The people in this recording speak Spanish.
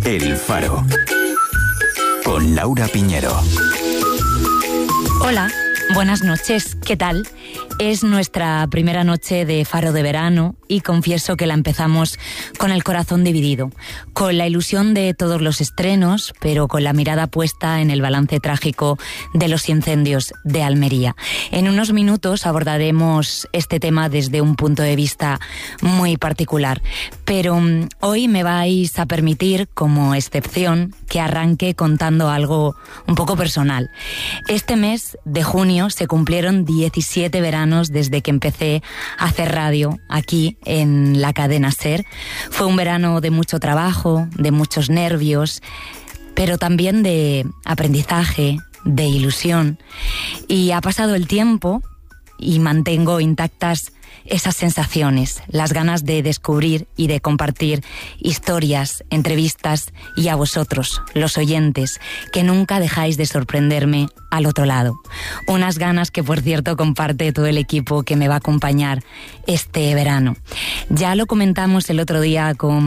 El Faro, con Laura Piñero. Hola, buenas noches, ¿qué tal? Es nuestra primera noche de Faro de verano y confieso que la empezamos con el corazón dividido, con la ilusión de todos los estrenos, pero con la mirada puesta en el balance trágico de los incendios de Almería. En unos minutos abordaremos este tema desde un punto de vista muy particular, pero hoy me vais a permitir, como excepción, que arranque contando algo un poco personal. Este mes de junio se cumplieron 17 veranos desde que empecé a hacer radio aquí en la cadena SER. Fue un verano de mucho trabajo, de muchos nervios, pero también de aprendizaje, de ilusión. Y ha pasado el tiempo y mantengo intactas esas sensaciones, las ganas de descubrir y de compartir historias, entrevistas y a vosotros, los oyentes, que nunca dejáis de sorprenderme al otro lado. Unas ganas que, por cierto, comparte todo el equipo que me va a acompañar este verano. Ya lo comentamos el otro día con